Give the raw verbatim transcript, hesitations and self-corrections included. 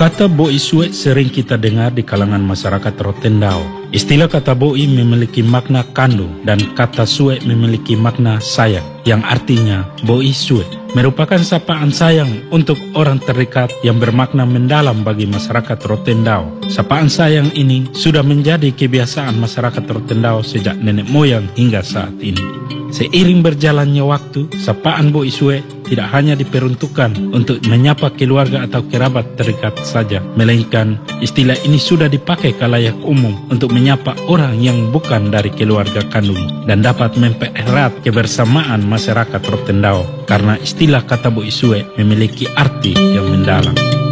Kata boi suwe sering kita dengar di kalangan masyarakat Rotendao. Istilah kata boi memiliki makna kandung dan kata suwe memiliki makna sayang, yang artinya boi suwe merupakan sapaan sayang untuk orang terdekat yang bermakna mendalam bagi masyarakat Rotendao. Sapaan sayang ini sudah menjadi kebiasaan masyarakat Rotendao sejak nenek moyang hingga saat ini. Seiring berjalannya waktu, sapaan boi suwe tidak hanya diperuntukkan untuk menyapa keluarga atau kerabat terdekat saja, melainkan istilah ini sudah dipakai khalayak umum untuk menyapa orang yang bukan dari keluarga kandung dan dapat mempererat kebersamaan masyarakat Rotendao karena istilah kata boi suwe memiliki arti yang mendalam.